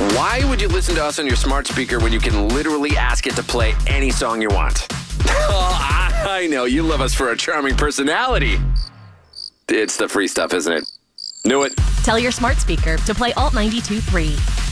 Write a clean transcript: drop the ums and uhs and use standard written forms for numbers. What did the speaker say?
Why would you listen to us on your smart speaker when you can literally ask it to play any song you want? Oh, I know. You love us for our charming personality. It's the free stuff, isn't it? Knew it. Tell your smart speaker to play Alt 92.3.